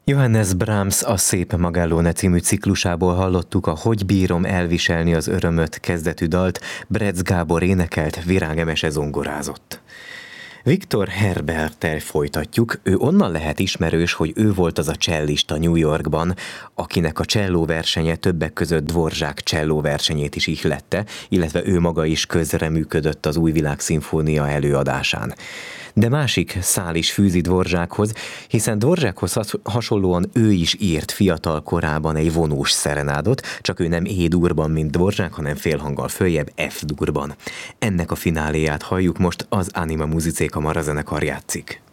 Johannes Brahms A szép Magellóne című ciklusából hallottuk a Hogy bírom elviselni az örömöt kezdetű dalt, Bretz Gábor énekelt, Virág Emese zongorázott. Viktor Herberttel folytatjuk. Ő onnan lehet ismerős, hogy ő volt az a csellista New Yorkban, akinek a csellóversenye többek között Dvorzsák csellóversenyét is ihlette, illetve ő maga is közreműködött az Újvilág szimfónia előadásán. De másik szál is fűzi Dvorzsákhoz, hiszen Dvorzsákhoz hasonlóan ő is írt fiatal korában egy vonós szerenádot, csak ő nem E-durban, mint Dvorzsák, hanem félhanggal följebb, F-durban. Ennek a fináléját halljuk most, az Anima Musicae kamarazenekar játszik.